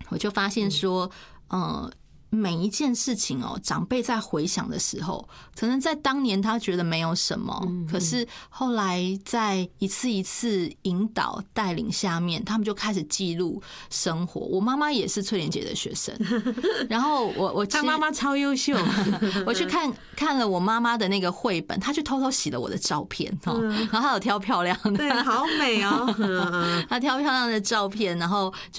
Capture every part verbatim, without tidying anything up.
我就发现说，呃。每一件事情哦，长辈在回想的时候，可能在当年他觉得没有什么，可是后来在一次一次引导带领下面，他们就开始记录生活。我妈妈也是翠莲姐的学生，然后我我她妈妈超优秀， 我去看看了我妈妈的那个绘本，她去偷偷洗了我的照片哦，然后她有挑漂亮的， 对，好美哦， 她挑漂亮的照片，然后就是。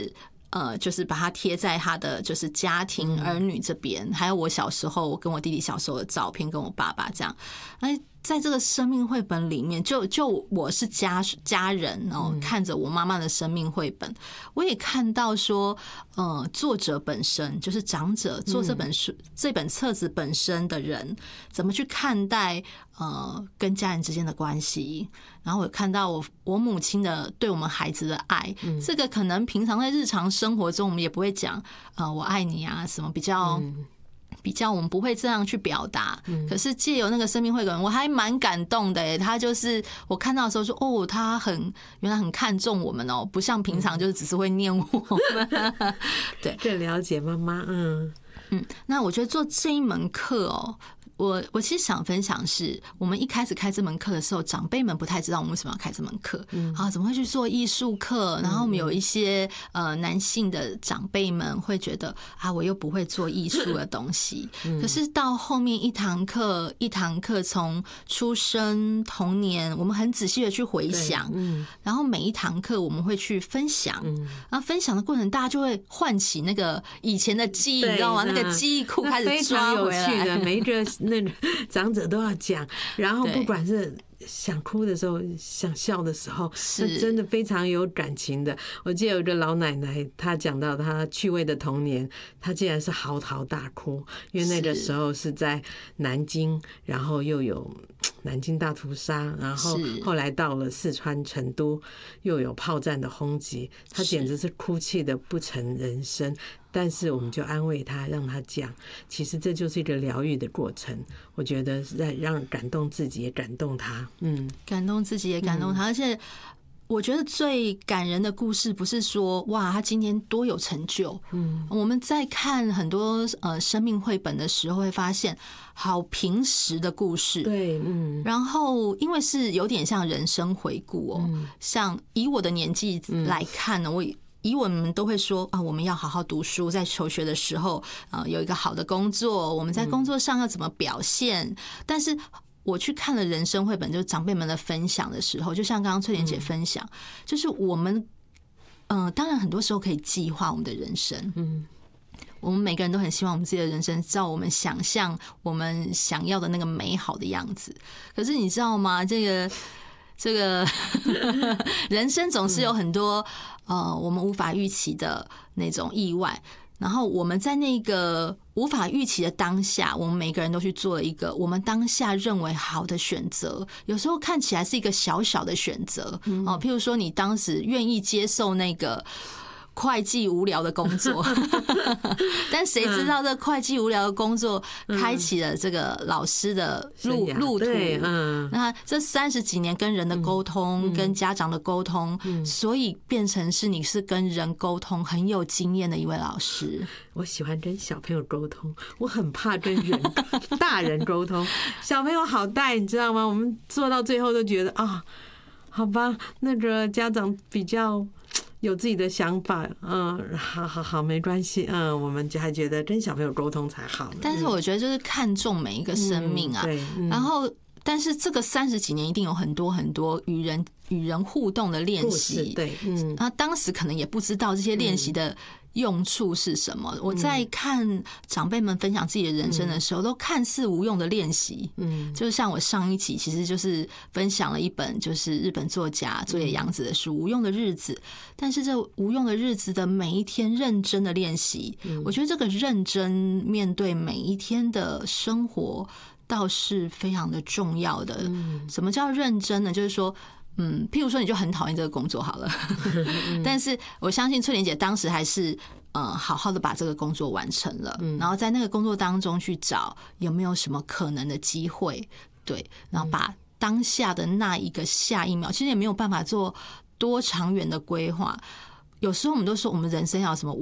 呃，就是把它贴在他的就是家庭儿女这边，还有我小时候，我跟我弟弟小时候的照片，跟我爸爸这样。哎，在这个生命绘本里面，就就我是家家人哦，看着我妈妈的生命绘本，我也看到说，呃，作者本身就是长者做这本书、这本册子本身的人，怎么去看待呃跟家人之间的关系。然后我看到我我母亲的对我们孩子的爱，这个可能平常在日常生活中我们也不会讲，呃，我爱你啊什么比较。比较我们不会这样去表达，可是借由那个生命绘本，我还蛮感动的诶。他就是我看到的时候说，哦，他很原来很看重我们哦，不像平常就是只是会念我们。对， 更了解妈妈。嗯嗯，那我觉得做这一门课哦。我我其实想分享是，我们一开始开这门课的时候，长辈们不太知道我们为什么要开这门课，啊，怎么会去做艺术课？然后我们有一些呃男性的长辈们会觉得啊，我又不会做艺术的东西。可是到后面一堂课一堂课，从出生童年，我们很仔细的去回想，然后每一堂课我们会去分享，然后分享的过程，大家就会唤起那个以前的记忆，你知道吗？那个记忆库开始抓回来， 非常有趣的，每一个。那长者都要讲，然后不管是想哭的时候，想笑的时候，是真的非常有感情的。我记得有一个老奶奶，她讲到她趣味的童年，她竟然是嚎啕大哭，因为那个时候是在南京，然后又有南京大屠杀，然后后来到了四川成都，又有炮战的轰击，她简直是哭泣的不成人声。但是我们就安慰他，让他讲，其实这就是一个疗愈的过程。我觉得是在让感动自己，也感动他。嗯， 感动自己也感动他，而且我觉得最感人的故事不是说哇，他今天多有成就。嗯，我们在看很多呃生命绘本的时候，会发现好平实的故事。 对，嗯， 然后因为是有点像人生回顾哦，像以我的年纪来看呢，我。以我们都会说啊，我们要好好读书，在求学的时候，呃，有一个好的工作，我们在工作上要怎么表现？但是我去看了人生绘本，就是长辈们的分享的时候，就像刚刚翠莲姐分享，就是我们，嗯、呃，当然很多时候可以计划我们的人生，嗯，我们每个人都很希望我们自己的人生照我们想象我们想要的那个美好的样子。可是你知道吗？这个。这个人生总是有很多呃我们无法预期的那种意外，然后我们在那个无法预期的当下，我们每个人都去做了一个我们当下认为好的选择，有时候看起来是一个小小的选择哦，譬如说你当时愿意接受那个会计无聊的工作，但谁知道这会计无聊的工作开启了这个老师的路路途。嗯，那这三十几年跟人的沟通，跟家长的沟通，所以变成是你是跟人沟通很有经验的一位老师。 我喜欢跟小朋友沟通，我很怕跟人大人沟通。小朋友好带，你知道吗？我们做到最后都觉得啊，好吧，那个家长比较。有自己的想法，嗯，好好好，没关系，嗯，我们还觉得跟小朋友沟通才好。 但是我觉得就是看重每一个生命啊， 嗯对嗯、 然后，但是这个三十几年一定有很多很多与人与人互动的练习， 对，嗯， 啊，当时可能也不知道这些练习的用处是什么。我在看长辈们分享自己的人生的时候，都看似无用的练习。嗯，就像我上一期其实就是分享了一本就是日本作家佐野洋子的书《无用的日子》，但是这无用的日子的每一天认真的练习，我觉得这个认真面对每一天的生活倒是非常的重要的。什么叫认真呢？就是说。嗯，譬如说你就很讨厌这个工作好了，但是我相信翠莲姐当时还是呃好好的把这个工作完成了，然后在那个工作当中去找有没有什么可能的机会，对，然后把当下的那一个下一秒，其实也没有办法做多长远的规划。有时候我们都说我们人生要有什么